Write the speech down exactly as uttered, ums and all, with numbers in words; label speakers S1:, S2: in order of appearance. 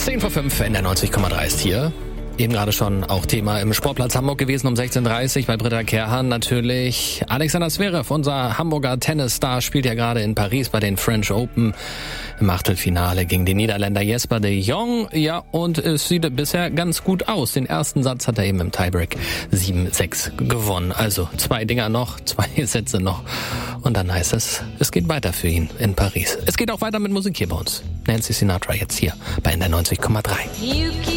S1: zehn vor fünf in der neunzig Komma drei ist hier. Eben gerade schon auch Thema im Sportplatz Hamburg gewesen um sechzehn Uhr dreißig bei Britta Kerhan natürlich. Alexander Zverev, unser Hamburger Tennisstar, spielt ja gerade in Paris bei den French Open im Achtelfinale gegen den Niederländer Jesper de Jong. Ja, und es sieht bisher ganz gut aus. Den ersten Satz hat er eben im Tiebreak sieben sechs gewonnen. Also zwei Dinger noch, zwei Sätze noch. Und dann heißt es, es geht weiter für ihn in Paris. Es geht auch weiter mit Musik hier bei uns. Nancy Sinatra jetzt hier bei N D R neunzig Komma drei.